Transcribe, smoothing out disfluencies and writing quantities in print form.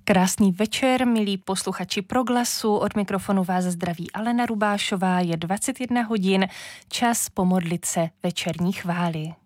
Krásný večer, milí posluchači Proglasu. Od mikrofonu vás zdraví Alena Rubášová. Je 21 hodin, čas pomodlit se večerní chvály.